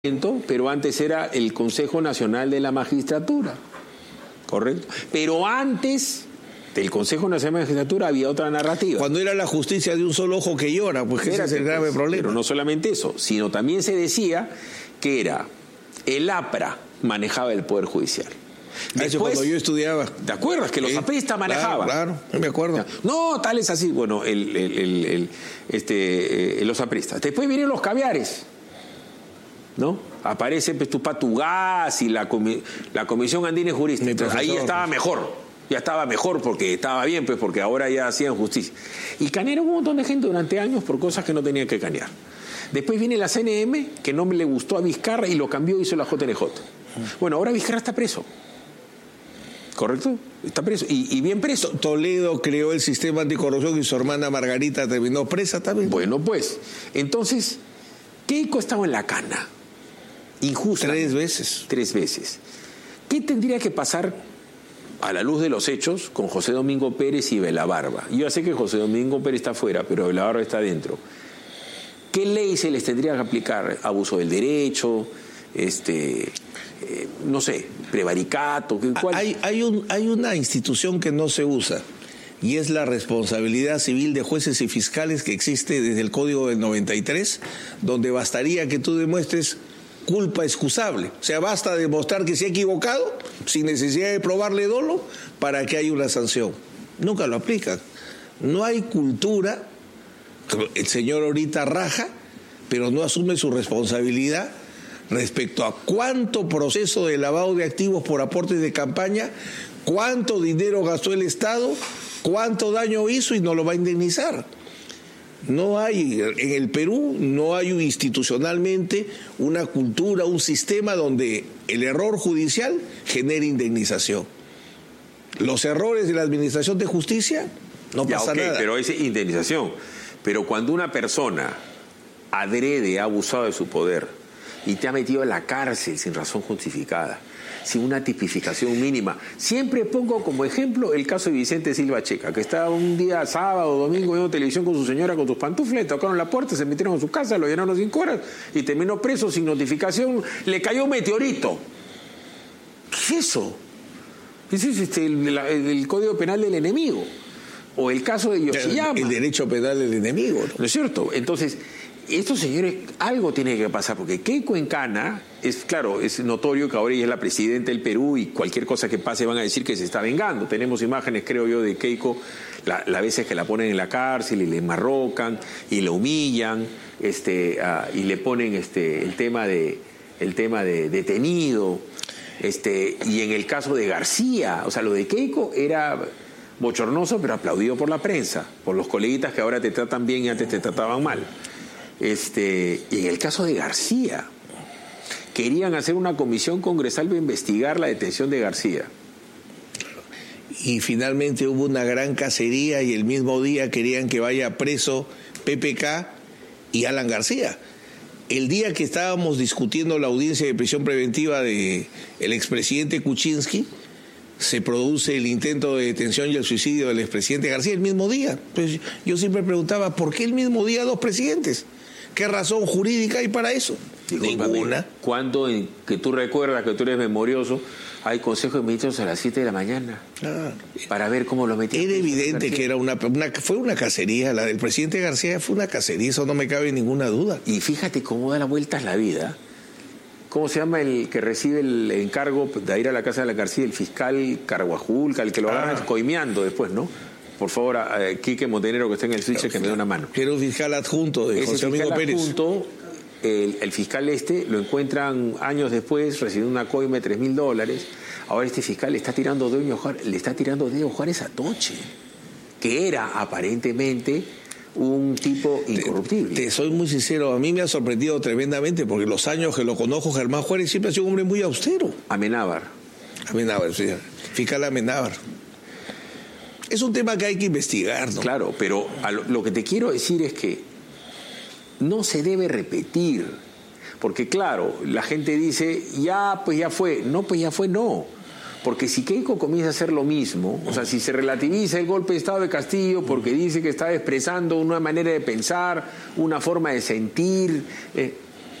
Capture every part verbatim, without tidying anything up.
pero antes era el Consejo Nacional de la Magistratura, ¿correcto? Pero antes del Consejo Nacional de la Magistratura había otra narrativa. Cuando era la justicia de un solo ojo que llora, pues ese es el grave pues, problema. Pero no solamente eso, sino también se decía que era el APRA manejaba el Poder Judicial. Después, eso cuando yo estudiaba. ¿Te acuerdas que los apristas manejaban? Claro, claro, me acuerdo. No, tal es así. Bueno, el, el, el, el, este, eh, los apristas. Después vienen los caviares, ¿no? Aparece pues, Tupatugás y la, comi la Comisión Andina Jurista. Entonces, ahí estaba mejor. Ya estaba mejor porque estaba bien, pues porque ahora ya hacían justicia. Y canearon un montón de gente durante años por cosas que no tenían que canear. Después viene la C N M, que no le gustó a Vizcarra y lo cambió y hizo la J N J. Bueno, ahora Vizcarra está preso. ¿Correcto? Está preso. Y, y bien preso. Toledo creó el sistema anticorrupción y su hermana Margarita terminó presa también. Bueno, pues, entonces, Keiko estaba en la cana. Injusta. Tres veces. Tres veces. ¿Qué tendría que pasar a la luz de los hechos con José Domingo Pérez y Belabarba? Yo ya sé que José Domingo Pérez está afuera, pero Belabarba está adentro. ¿Qué ley se les tendría que aplicar? Abuso del derecho, este, eh, no sé, prevaricato. ¿Cuál? Hay, hay, un, hay una institución que no se usa y es la responsabilidad civil de jueces y fiscales que existe desde el Código del noventa y tres, donde bastaría que tú demuestres culpa excusable. O sea, basta demostrar que se ha equivocado sin necesidad de probarle dolo para que haya una sanción. Nunca lo aplican. No hay cultura. El señor ahorita raja, pero no asume su responsabilidad respecto a cuánto proceso de lavado de activos por aportes de campaña, cuánto dinero gastó el Estado, cuánto daño hizo y no lo va a indemnizar. No hay, en el Perú no hay institucionalmente una cultura, un sistema donde el error judicial genere indemnización. Los errores de la administración de justicia, no ya, pasa okay, nada. Pero es indemnización. Pero cuando una persona adrede ha abusado de su poder y te ha metido en la cárcel sin razón justificada, sin una tipificación mínima. Siempre pongo como ejemplo el caso de Vicente Silva Checa, que estaba un día sábado o domingo viendo televisión con su señora con sus pantuflas, tocaron la puerta, se metieron en su casa, lo llenaron cinco horas y terminó preso sin notificación, le cayó un meteorito. ¿Qué es eso? Ese es este, el, el, el Código Penal del enemigo. O el caso de Yoshiyama. El, el derecho penal del enemigo, ¿no? ¿No es cierto? Entonces, estos señores, algo tiene que pasar, porque Keiko en cana, es claro, es notorio que ahora ella es la presidenta del Perú y cualquier cosa que pase van a decir que se está vengando. Tenemos imágenes, creo yo, de Keiko, las la veces que la ponen en la cárcel y le enmarrocan y le humillan, este, uh, y le ponen este, el tema de, el tema de detenido, este, y en el caso de García, o sea, lo de Keiko era bochornoso, pero aplaudido por la prensa, por los coleguitas que ahora te tratan bien y antes te trataban mal. Este, y en el caso de García, querían hacer una comisión congresal para investigar la detención de García. Y finalmente hubo una gran cacería y el mismo día querían que vaya preso P P K y Alan García. El día que estábamos discutiendo la audiencia de prisión preventiva del expresidente Kuczynski, se produce el intento de detención y el suicidio del expresidente García el mismo día. Pues yo siempre preguntaba, ¿por qué el mismo día dos presidentes? ¿Qué razón jurídica hay para eso? Sí, ninguna. Cuando, en, que tú recuerdas que tú eres memorioso, hay consejo de ministros a las siete de la mañana ah, para ver cómo lo metían. Era evidente que era una, una, fue una cacería, la del presidente García fue una cacería, eso no me cabe ninguna duda. Y fíjate cómo da la vuelta a la vida. ¿Cómo se llama el que recibe el encargo de ir a la casa de la García? El fiscal Carguajulca, el que lo agarran ah. coimeando después, ¿no? Por favor, a, a Quique Montenegro, que está en el switch, que me dé una mano. Era un fiscal adjunto de Ese José Domingo Pérez. Adjunto, el, el fiscal este lo encuentran años después, recibiendo una coima de tres mil dólares. Ahora este fiscal le está tirando de Juárez, le está tirando de Juárez a Toche, que era aparentemente un tipo incorruptible. Te, te soy muy sincero, a mí me ha sorprendido tremendamente porque los años que lo conozco, Germán Juárez siempre ha sido un hombre muy austero. Amenábar. Amenábar, sí. Fiscal Amenábar. Es un tema que hay que investigar, ¿no? Claro, pero a lo, lo que te quiero decir es que no se debe repetir, porque claro, la gente dice, ya, pues ya fue. No, pues ya fue, no. Porque si Keiko comienza a hacer lo mismo, o sea, si se relativiza el golpe de Estado de Castillo porque dice que está expresando una manera de pensar, una forma de sentir, eh,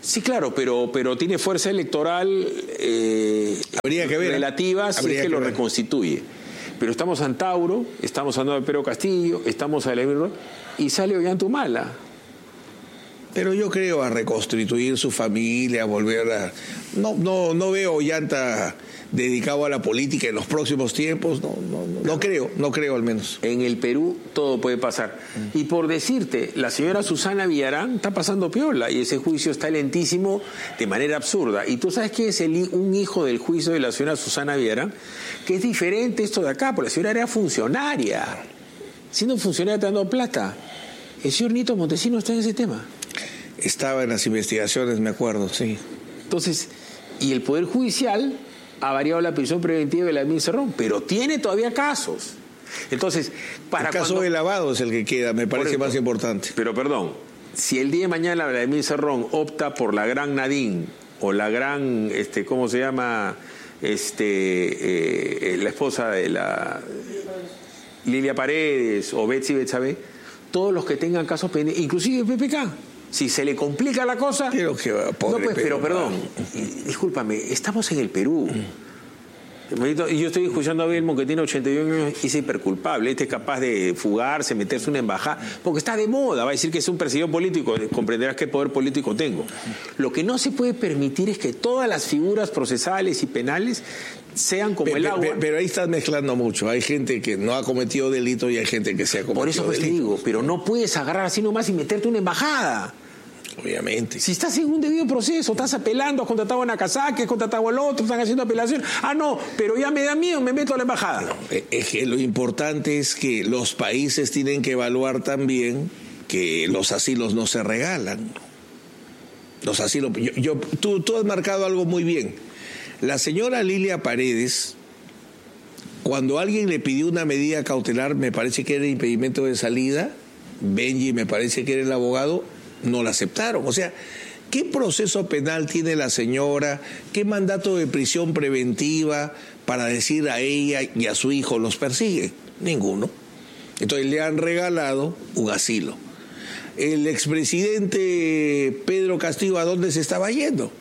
Sí, claro, pero, pero tiene fuerza electoral eh, Habría que ver, relativa si es que, que lo ver. reconstituye. Pero estamos a Antauro, estamos hablando de Pedro Castillo, estamos a Elamir y sale Ollantumala. Pero yo creo a reconstituir su familia, a volver a... No, no, no veo Ollanta dedicado a la política en los próximos tiempos, no, no, no, no creo, no creo al menos. En el Perú todo puede pasar. Mm. Y por decirte, la señora Susana Villarán está pasando piola y ese juicio está lentísimo de manera absurda. Y tú sabes quién es el, un hijo del juicio de la señora Susana Villarán, que es diferente esto de acá, porque la señora era funcionaria. Siendo funcionaria te dando plata. El señor Nito Montesino está en ese tema. Estaba en las investigaciones, me acuerdo, sí. Entonces, y el Poder Judicial ha variado la prisión preventiva de Vladimir Cerrón, pero tiene todavía casos. Entonces, para el caso cuando... de lavado es el que queda, me parece más importante. Pero perdón, si el día de mañana Vladimir Cerrón opta por la gran Nadine o la gran, este, ¿cómo se llama? Este, eh, la esposa de la Lilia Paredes o Betsy Betsabe, todos los que tengan casos pendientes, inclusive el P P K. Si se le complica la cosa... Pero, que, pobre, no, pues, pero perdón, discúlpame, estamos en el Perú. Y yo estoy escuchando a Belmo, que tiene ochenta y uno años y es hiperculpable. Este es capaz de fugarse, meterse en una embajada, porque está de moda. Va a decir que es un perseguidor político. Comprenderás qué poder político tengo. Lo que no se puede permitir es que todas las figuras procesales y penales sean como pero, el agua. Pero, pero ahí estás mezclando mucho. Hay gente que no ha cometido delito y hay gente que se ha cometido Por eso pues delito. te digo, pero no puedes agarrar así nomás y meterte en una embajada. Obviamente. Si estás en un debido proceso, estás apelando, has contratado a Nakazaki, has contratado al otro, están haciendo apelación. Ah, no, pero ya me da miedo, me meto a la embajada. No, es que lo importante es que los países tienen que evaluar también que los asilos no se regalan. Los asilos... Yo, yo, tú, tú has marcado algo muy bien. La señora Lilia Paredes, cuando alguien le pidió una medida cautelar, me parece que era impedimento de salida, Benji me parece que era el abogado, no la aceptaron. O sea, ¿qué proceso penal tiene la señora? ¿Qué mandato de prisión preventiva para decir a ella y a su hijo los persigue? Ninguno. Entonces le han regalado un asilo. El expresidente Pedro Castillo, ¿a dónde se estaba yendo?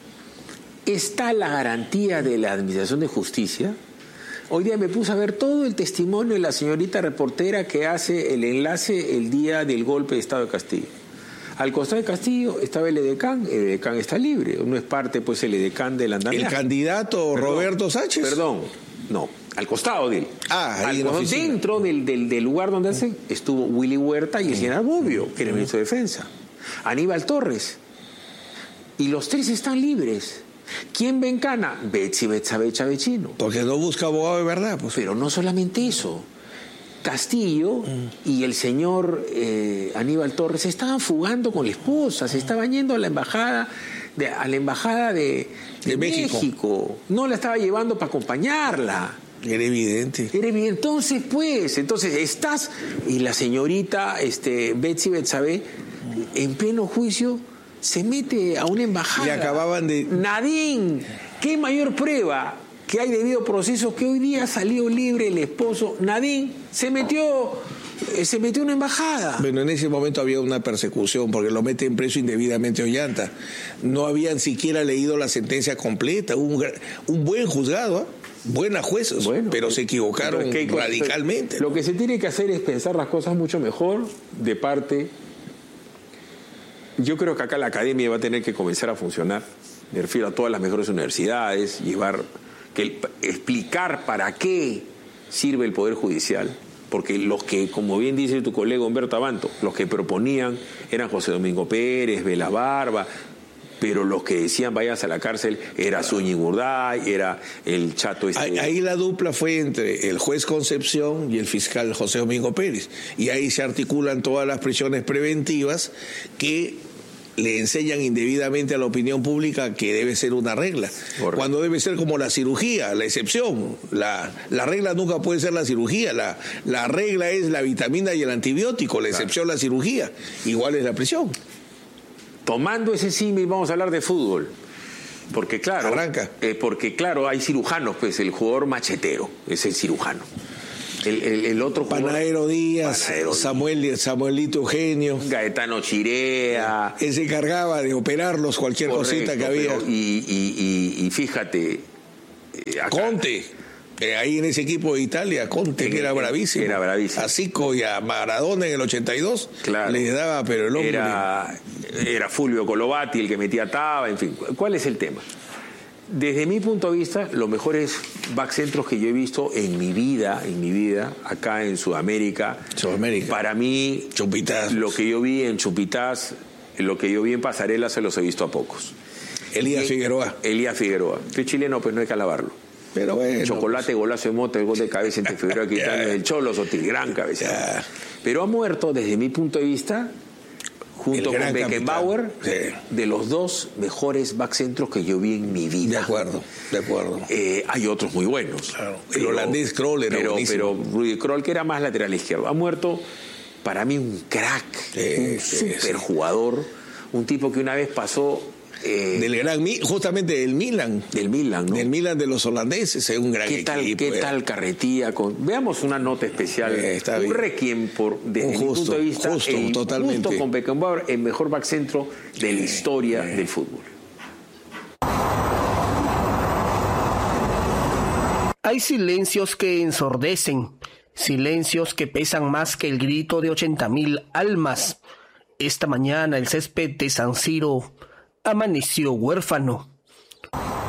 ¿Está la garantía de la Administración de Justicia? Hoy día me puse a ver todo el testimonio de la señorita reportera que hace el enlace el día del golpe de Estado de Castillo. Al costado de Castillo estaba el edecán, el edecán está libre, no es parte pues el edecán del andamiaje. ¿El candidato perdón, Roberto Sánchez? Perdón, no, al costado de él. Ah, ahí al, en dentro del, del, del lugar donde hace estuvo Willy Huerta y el general Bobbio, que era el ministro de Defensa. Aníbal Torres. Y los tres están libres. ¿Quién ve en cana? Betsy Betsabe Chavechino. Porque no busca abogado de verdad. Pues. Pero no solamente eso. Castillo mm. y el señor eh, Aníbal Torres se estaban fugando con la esposa, se estaban yendo a la embajada de, a la embajada de, de, de México. México. No la estaba llevando para acompañarla. Era evidente. Era evidente. Entonces, pues, entonces estás y la señorita este, Betsy Betsabe en pleno juicio se mete a una embajada. Y acababan de... Nadine, ¿qué mayor prueba que hay debido proceso que hoy día salió libre el esposo? Nadine se metió, se metió en una embajada. Bueno, en ese momento había una persecución porque lo meten preso indebidamente Ollanta. No habían siquiera leído la sentencia completa. Un, un buen juzgado, ¿eh? Buenas jueces, bueno, pero se equivocaron que radicalmente. Lo que se tiene que hacer es pensar las cosas mucho mejor de parte... Yo creo que acá la academia va a tener que comenzar a funcionar. Me refiero a todas las mejores universidades, llevar, que, explicar para qué sirve el Poder Judicial. Porque los que, como bien dice tu colega Humberto Abanto, los que proponían eran José Domingo Pérez, Vela Barba, pero los que decían vayas a la cárcel era Zúñiga Urday, era el chato este. Ahí, ahí la dupla fue entre el juez Concepción y el fiscal José Domingo Pérez. Y ahí se articulan todas las prisiones preventivas que le enseñan indebidamente a la opinión pública que debe ser una regla. Correcto. Cuando debe ser como la cirugía, la excepción. La, la regla nunca puede ser la cirugía. La, la regla es la vitamina y el antibiótico, la excepción claro. La cirugía. Igual es la prisión. Tomando ese símil vamos a hablar de fútbol. Porque claro, arranca. Eh, porque claro, hay cirujanos, pues el jugador machetero es el cirujano. El, el, el otro jugador, Panadero Díaz, Panadero Samuel, Samuelito Eugenio. Gaetano Chirea. Él se encargaba de operarlos, cualquier correcto, cosita que había. Pero, y, y, y, y fíjate. Eh, acá, Conte. Eh, ahí en ese equipo de Italia, Conte, que era bravísimo. Era bravísimo. A Zico y a Maradona en el ochenta y dos, claro, les daba, pero el hombre... Era, era Fulvio Colovati el que metía taba, en fin. ¿Cuál es el tema? Desde mi punto de vista, los mejores backcentros que yo he visto en mi vida, en mi vida, acá en Sudamérica, Sudamérica. Para mí, Chupitaz. Lo que yo vi en Chupitaz, lo que yo vi en Pasarela, se los he visto a pocos. Elías y, Figueroa. Elías Figueroa. Que chileno, pues no hay que alabarlo. Pero bueno, Chocolate, pues, golazo de Mota, el gol de cabeza entre Figueroa y Quintana del Cholo, Sotil, gran cabeza. Pero ha muerto, desde mi punto de vista, junto con Beckenbauer, sí, de los dos mejores backcentros que yo vi en mi vida. De acuerdo, de acuerdo. Eh, hay otros muy buenos. Claro. El pero, holandés Krol era pero, buenísimo. Pero Rudy Krol, que era más lateral izquierdo. Ha muerto, para mí, un crack, sí, un sí, super sí. jugador, un tipo que una vez pasó... Eh, del gran justamente del Milan del Milan, ¿no? Del Milan de los holandeses, es un gran ¿Qué tal, equipo. ¿Qué eh? tal carretilla? Con, veamos una nota especial. Eh, un bien. Requiem por desde un justo, mi punto de vista. Justo, el, totalmente. Justo con Beckenbauer, el mejor backcentro de la historia eh. del fútbol. Hay silencios que ensordecen, silencios que pesan más que el grito de ochenta mil almas. Esta mañana el césped de San Siro amaneció huérfano.